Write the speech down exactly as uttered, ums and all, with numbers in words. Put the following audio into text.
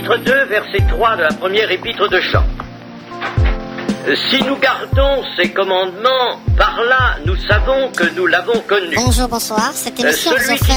chapitre deux, verset trois de la première épître de Jean. Si nous gardons ses commandements, par là, nous savons que nous l'avons connu. Bonjour, bonsoir. Cette émission Euh, vous celui offre